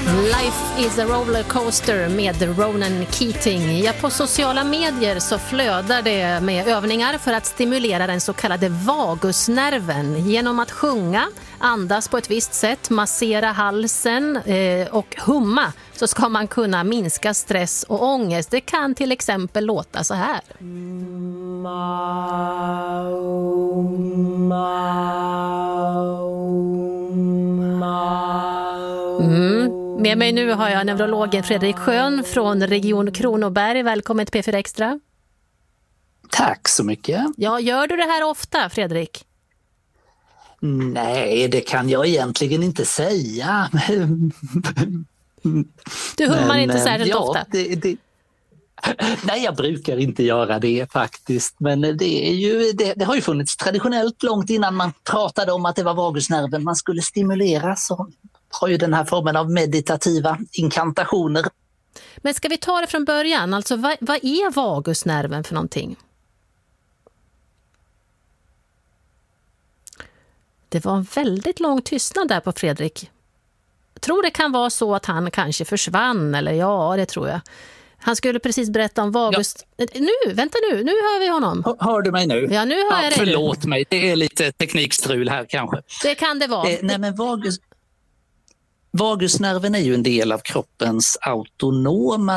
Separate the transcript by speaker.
Speaker 1: Life is a rollercoaster med Ronan Keating. Ja, på sociala medier så flödar det med övningar för att stimulera den så kallade vagusnerven. Genom att sjunga, andas på ett visst sätt, massera halsen och humma så ska man kunna minska stress och ångest. Det kan till exempel låta så här. Med mig nu har jag neurologen Fredrik Schön från Region Kronoberg. Välkommen till P4 Extra.
Speaker 2: Tack så mycket.
Speaker 1: Ja, gör du det här ofta, Fredrik?
Speaker 2: Nej, det kan jag egentligen inte säga.
Speaker 1: Du hummar inte särskilt ofta?
Speaker 2: Nej, jag brukar inte göra det faktiskt. Men det har ju funnits traditionellt långt innan man pratade om att det var vagusnerven man skulle stimulera, så har ju den här formen av meditativa inkantationer.
Speaker 1: Men ska vi ta det från början? Alltså, vad är vagusnerven för någonting? Det var en väldigt lång tystnad där på Fredrik. Jag tror det kan vara så att han kanske försvann, eller ja, det tror jag. Han skulle precis berätta om vagus... Ja. Nu hör vi honom.
Speaker 2: Hör du mig nu?
Speaker 1: Ja, nu hör jag dig.
Speaker 2: Förlåt mig, det är lite teknikstrul här kanske.
Speaker 1: Det kan det vara.
Speaker 2: Nej, men vagusnerven är ju en del av kroppens autonoma